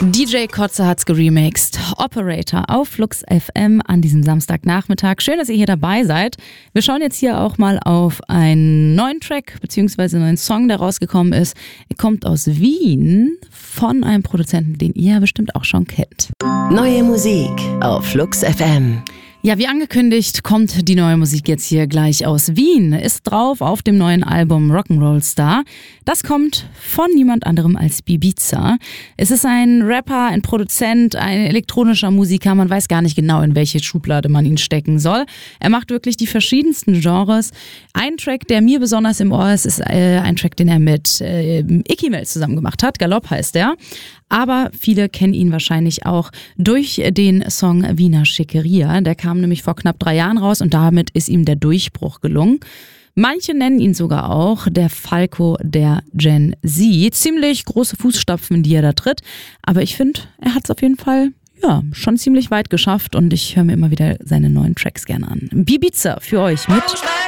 DJ Kotze hat's geremixed. Operator auf Flux FM an diesem Samstagnachmittag. Schön, dass ihr hier dabei seid. Wir schauen jetzt hier auch mal auf einen neuen Track bzw. einen neuen Song, der rausgekommen ist. Er kommt aus Wien von einem Produzenten, den ihr bestimmt auch schon kennt. Neue Musik auf Flux FM. Ja, wie angekündigt, kommt die neue Musik jetzt hier gleich aus Wien. Ist drauf auf dem neuen Album Rock'n'Roll Star. Das kommt von niemand anderem als Bibiza. Es ist ein Rapper, ein Produzent, ein elektronischer Musiker. Man weiß gar nicht genau, in welche Schublade man ihn stecken soll. Er macht wirklich die verschiedensten Genres. Ein Track, der mir besonders im Ohr ist ein Track, den er mit Ikimel zusammen gemacht hat. Galopp heißt der. Aber viele kennen ihn wahrscheinlich auch durch den Song Wiener Schickeria. Der kam nämlich vor knapp 3 Jahren raus und damit ist ihm der Durchbruch gelungen. Manche nennen ihn sogar auch der Falco der Gen Z. Ziemlich große Fußstapfen, die er da tritt. Aber ich finde, er hat es auf jeden Fall schon ziemlich weit geschafft und ich höre mir immer wieder seine neuen Tracks gerne an. Bibiza für euch mit